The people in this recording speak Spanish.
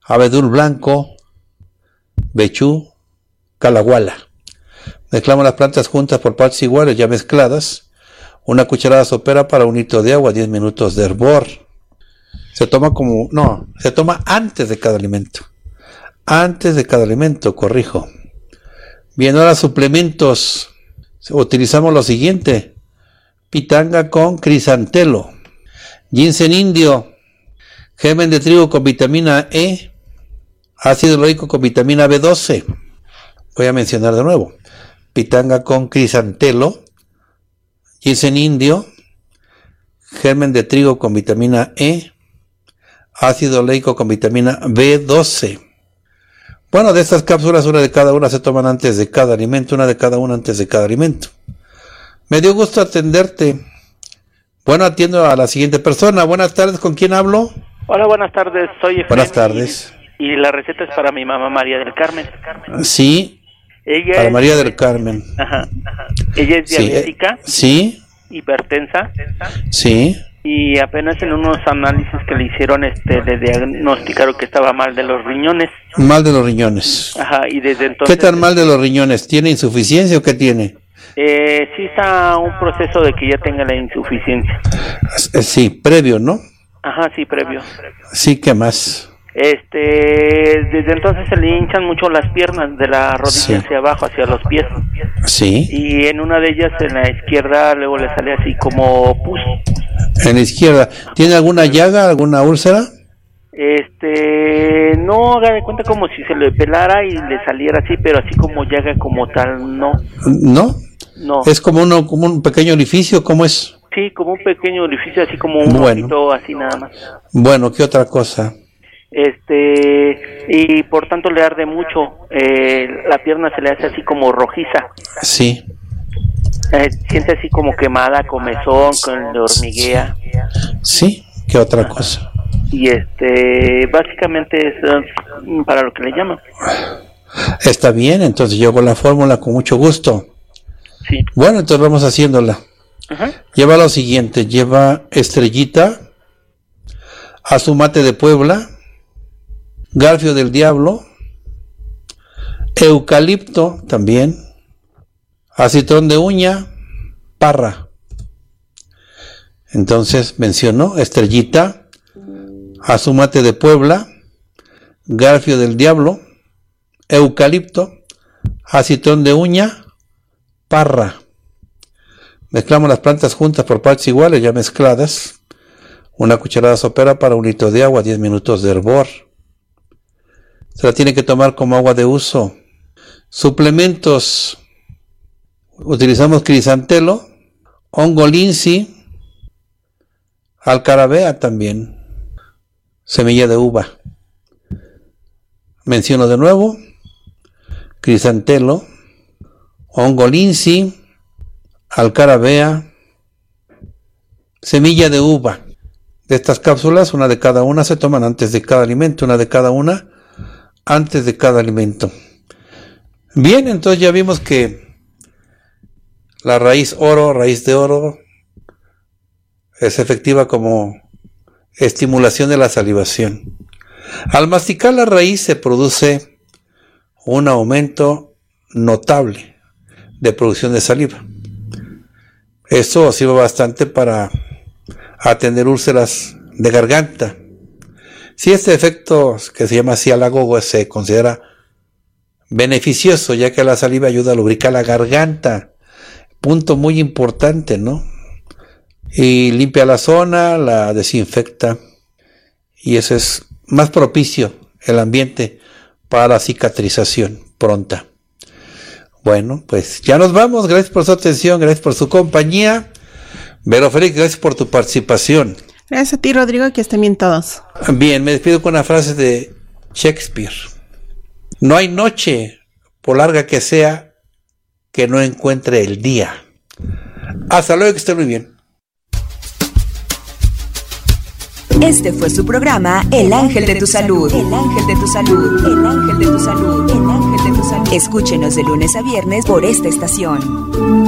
abedul blanco, bechú, calahuala. Mezclamos las plantas juntas por partes iguales, ya mezcladas. Una cucharada sopera para 1 litro de agua, 10 minutos de hervor. Se toma antes de cada alimento. Antes de cada alimento, corrijo. Bien, ahora suplementos. Utilizamos lo siguiente: pitanga con crisantelo, ginseng indio, germen de trigo con vitamina E, ácido hialurónico con vitamina B12. Voy a mencionar de nuevo: pitanga con crisantelo, ginseng indio, germen de trigo con vitamina E, ácido oleico con vitamina B12. Bueno, de estas cápsulas, una de cada una se toman antes de cada alimento, una de cada una antes de cada alimento. Me dio gusto atenderte. Bueno, atiendo a la siguiente persona. Buenas tardes, ¿con quién hablo? Hola, buenas tardes, soy Efraín. Buenas tardes. Y la receta es para mi mamá María del Carmen. Sí, ella para es, María del Carmen. Ajá. Ella es diabética. Sí. Hipertensa. Sí. Y apenas en unos análisis que le hicieron, le diagnosticaron que estaba mal de los riñones. Mal de los riñones. Ajá, y desde entonces... ¿Qué tan mal de los riñones? ¿Tiene insuficiencia o qué tiene? Sí está un proceso de que ya tenga la insuficiencia. Sí, previo, ¿no? Ajá, sí, previo. Sí, ¿qué más? Desde entonces se le hinchan mucho las piernas de la rodilla hacia abajo, hacia los pies. Sí. Y en una de ellas, en la izquierda, luego le sale así como pus. En la izquierda. ¿Tiene alguna llaga, alguna úlcera? No, haga de cuenta como si se le pelara y le saliera así, pero así como llaga como tal, no. ¿No? No. ¿Es como un pequeño orificio? ¿Cómo es? Sí, como un pequeño orificio, así como un poquito, así nada más. Bueno, ¿qué otra cosa? Y por tanto le arde mucho, la pierna se le hace así como rojiza. Sí. Siente así como quemada, comezón, con hormiguea. Sí, ¿qué otra cosa? Y básicamente es para lo que le llaman. Está bien, entonces yo hago la fórmula con mucho gusto. Sí. Bueno, entonces vamos haciéndola. Ajá. Lleva lo siguiente: lleva estrellita, azumate de Puebla, garfio del diablo, eucalipto también, acitrón de uña, parra. Entonces mencionó estrellita, azumate de Puebla, garfio del diablo, eucalipto, acitrón de uña, parra. Mezclamos las plantas juntas por partes iguales, ya mezcladas. Una cucharada sopera para 1 litro de agua, 10 minutos de hervor. Se la tiene que tomar como agua de uso. Suplementos: utilizamos crisantelo, hongo linsi, alcarabea también, semilla de uva. Menciono de nuevo: crisantelo, hongo linsi, alcarabea, semilla de uva. De estas cápsulas, una de cada una se toman antes de cada alimento, una de cada una antes de cada alimento. Bien, entonces ya vimos que la raíz de oro, es efectiva como estimulación de la salivación. Al masticar la raíz se produce un aumento notable de producción de saliva. Esto sirve bastante para atender úlceras de garganta. Si este efecto, que se llama cialagogo, se considera beneficioso, ya que la saliva ayuda a lubricar la garganta, punto muy importante, ¿no? Y limpia la zona, la desinfecta, y eso es más propicio el ambiente para la cicatrización pronta. Bueno, pues ya nos vamos. Gracias por su atención, gracias por su compañía. Vero Félix, gracias por tu participación. Gracias a ti, Rodrigo, que estén bien todos. Bien, me despido con una frase de Shakespeare: no hay noche, por larga que sea, que no encuentre el día. Hasta luego, que estén muy bien. Este fue su programa El Ángel de tu Salud. El Ángel de tu Salud. El Ángel de tu Salud. El Ángel de tu Salud. Escúchenos de lunes a viernes por esta estación.